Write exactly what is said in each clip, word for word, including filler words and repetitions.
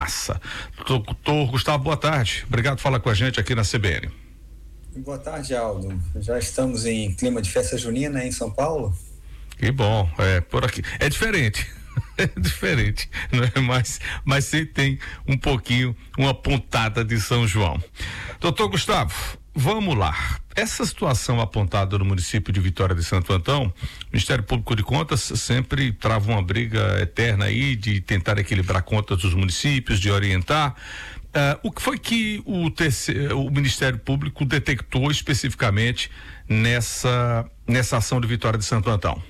Doutor Gustavo, boa tarde. Obrigado por falar com a gente aqui na C B N. Boa tarde, Aldo. Já estamos em clima de festa junina em São Paulo? Que bom, é por aqui. É diferente. É diferente, não é? Mas, mas você tem um pouquinho, uma pontada de São João. Doutor Gustavo, vamos lá. Essa situação apontada no município de Vitória de Santo Antão, o Ministério Público de Contas sempre trava uma briga eterna aí de tentar equilibrar contas dos municípios, de orientar. Uh, o que foi que o, T C, o Ministério Público detectou especificamente nessa, nessa ação de Vitória de Santo Antão?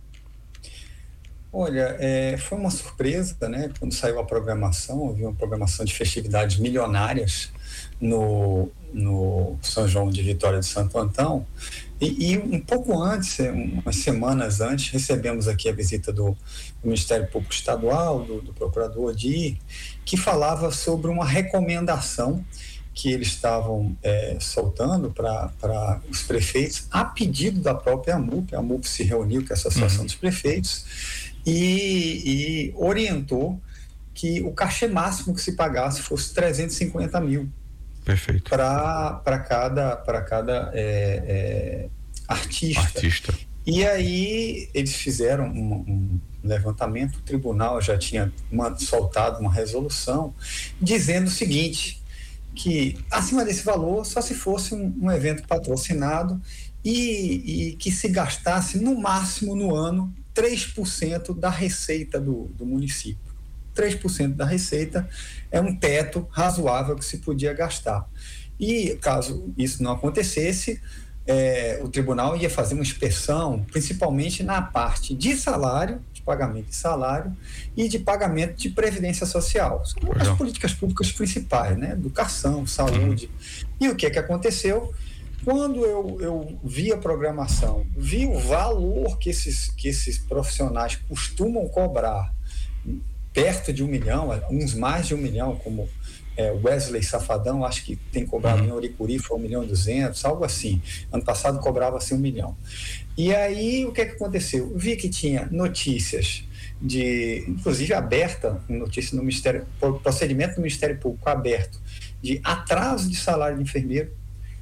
Olha, é, foi uma surpresa, né? Quando saiu a programação, havia uma programação de festividades milionárias no, no São João de Vitória de Santo Antão, e, e um pouco antes, umas semanas antes, recebemos aqui a visita do, do Ministério Público Estadual, do, do Procurador Dir, que falava sobre uma recomendação que eles estavam é, soltando para os prefeitos, a pedido da própria AMUP. A AMUP se reuniu com a Associação uhum. dos Prefeitos e, e orientou que o cachê máximo que se pagasse fosse trezentos e cinquenta mil. Perfeito. Para cada, pra cada é, é, artista. artista. E aí eles fizeram um, um levantamento, o tribunal já tinha uma, soltado uma resolução dizendo o seguinte, que acima desse valor só se fosse um, um evento patrocinado e, e que se gastasse no máximo no ano três por cento da receita do, do município. três por cento da receita é um teto razoável que se podia gastar. E caso isso não acontecesse, é, o tribunal ia fazer uma inspeção, principalmente na parte de salário, de pagamento de salário e de pagamento de previdência social. São as políticas públicas principais, né? Educação, saúde. Uhum. E o que é que aconteceu? Quando eu, eu vi a programação, vi o valor que esses, que esses profissionais costumam cobrar, perto de um milhão, uns mais de um milhão, como é, Wesley Safadão, acho que tem cobrado uhum. em Oricuri, foi um milhão e duzentos, algo assim. Ano passado cobrava-se um milhão. E aí, o que é que aconteceu? Vi que tinha notícias de, inclusive aberta, notícia no Ministério, procedimento do Ministério Público aberto, de atraso de salário de enfermeiro,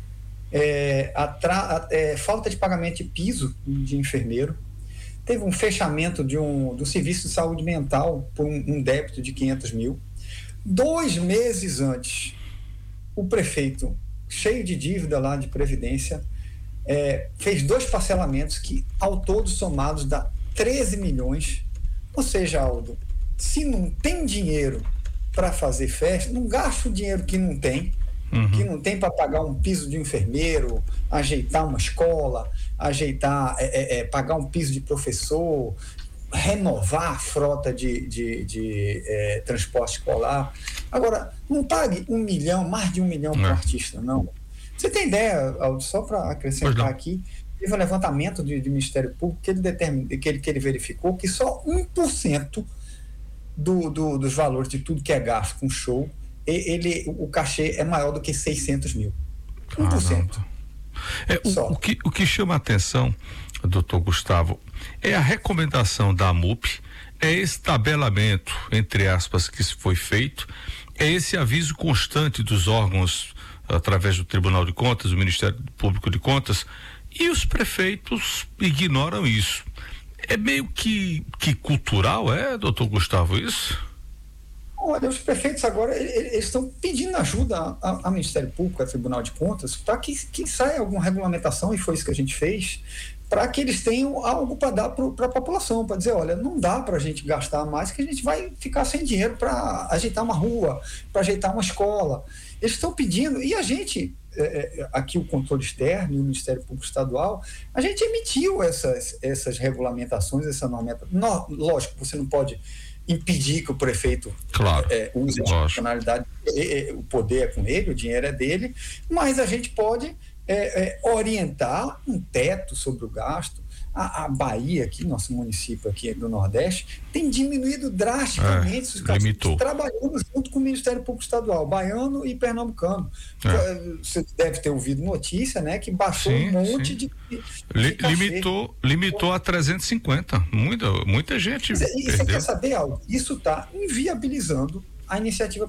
é, atra, é, falta de pagamento de piso de enfermeiro. Teve um fechamento de um, do serviço de saúde mental por um, um débito de quinhentos mil. Dois meses antes, o prefeito, cheio de dívida lá de Previdência, é, fez dois parcelamentos que, ao todo, somados, dá treze milhões. Ou seja, Aldo, se não tem dinheiro para fazer festa, não gasta o dinheiro que não tem, uhum. que não tem para pagar um piso de enfermeiro, ajeitar uma escola, ajeitar, é, é, pagar um piso de professor, renovar a frota de, de, de é, transporte escolar. Agora, não pague um milhão, mais de um milhão para o artista, não. Você tem ideia, Aldo, só para acrescentar aqui, teve um levantamento de, de Ministério Público que ele, determin, que, ele, que ele verificou que só um por cento do, do, dos valores de tudo que é gasto com show, ele, o cachê é maior do que seiscentos mil. um por cento. É, o, o, que, o que chama a atenção, doutor Gustavo, é a recomendação da AMUP, é esse tabelamento, entre aspas, que foi feito, é esse aviso constante dos órgãos, através do Tribunal de Contas, do Ministério Público de Contas, e os prefeitos ignoram isso. É meio que, que cultural, é, doutor Gustavo, isso? Olha, os prefeitos agora, eles estão pedindo ajuda ao Ministério Público, ao Tribunal de Contas, para que, que saia alguma regulamentação, e foi isso que a gente fez, para que eles tenham algo para dar para a população, para dizer, olha, não dá para a gente gastar mais, que a gente vai ficar sem dinheiro para ajeitar uma rua, para ajeitar uma escola. Eles estão pedindo, e a gente, é, aqui o controle externo e o Ministério Público Estadual, a gente emitiu essas, essas regulamentações, essa normatividade. Lógico, você não pode impedir que o prefeito claro, é, use a funcionalidade, é, é, o poder é com ele, o dinheiro é dele, mas a gente pode é, é, orientar um teto sobre o gasto. A, a Bahia, aqui, nosso município aqui do Nordeste, tem diminuído drasticamente é, os gastos, trabalhando junto com o Ministério Público Estadual, baiano e pernambucano. É. Você deve ter ouvido notícia, né, que baixou sim, um monte sim. de, de, Li, de limitou, limitou a trezentos e cinquenta, muita, muita gente e, e você quer saber algo? Isso está inviabilizando a iniciativa